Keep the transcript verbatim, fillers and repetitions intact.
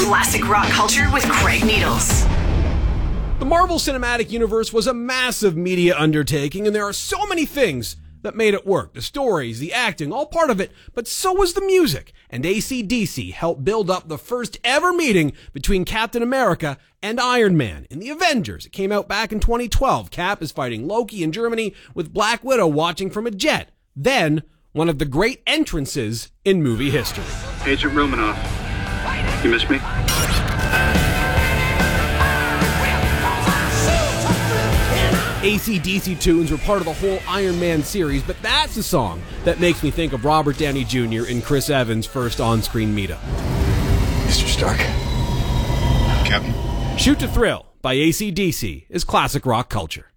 Classic rock culture with Craig Needles. The Marvel Cinematic Universe was a massive media undertaking, and there are so many things that made it work. The stories, the acting, all part of it, but so was the music. And A C D C helped build up the first ever meeting between Captain America and Iron Man. In the Avengers, it came out back in twenty twelve. Cap is fighting Loki in Germany with Black Widow watching from a jet. Then, one of the great entrances in movie history. Agent Romanoff, you miss me? A C D C tunes were part of the whole Iron Man series, but that's the song that makes me think of Robert Downey Junior in Chris Evans' first on-screen meetup. Mister Stark. Captain. Shoot to Thrill by A C D C is classic rock culture.